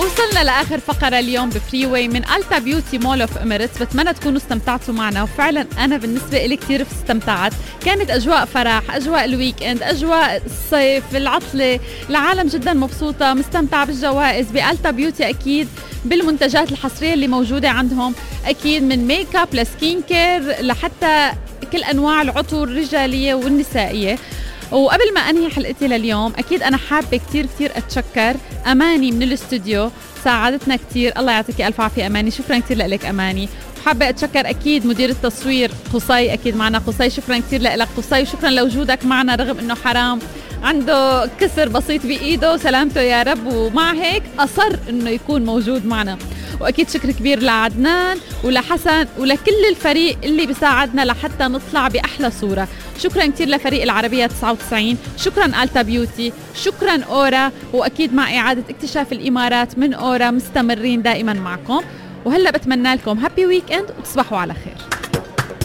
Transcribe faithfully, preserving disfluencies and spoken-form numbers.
وصلنا لآخر فقرة اليوم بفري واي من ألتا بيوتي مول اوف إميريتس. بتمنى تكونوا استمتعتوا معنا، وفعلا أنا بالنسبة إلي كتير استمتعت. كانت أجواء فرح، أجواء الويك إند، أجواء الصيف، العطلة، العالم جدا مبسوطة مستمتعة بالجوائز بألتا بيوتي. أكيد بالمنتجات الحصرية اللي موجودة عندهم، أكيد من ميك اب لسكين كير لحتى كل أنواع العطور الرجالية والنسائية. وقبل ما أنهي حلقتي لليوم، أكيد أنا حابة كتير كتير أتشكر أماني من الاستوديو، ساعدتنا كتير. الله يعطيك ألف عافية أماني، شكرا كتير لك أماني. وحابة أتشكر أكيد مدير التصوير قصي، أكيد معنا قصي، شكرا كتير لك قصي، وشكرا لوجودك معنا رغم أنه حرام عنده كسر بسيط بإيده، سلامته يا رب، ومع هيك أصر أنه يكون موجود معنا. وأكيد شكر كبير لعدنان ولحسن ولكل الفريق اللي بيساعدنا لحتى نطلع بأحلى صورة. شكرا كتير لفريق العربية تسعة وتسعين، شكرا ألتا بيوتي، شكرا أورا، وأكيد مع إعادة اكتشاف الإمارات من أورا مستمرين دائما معكم. وهلأ بتمنى لكم هابي ويك اند وتصبحوا على خير.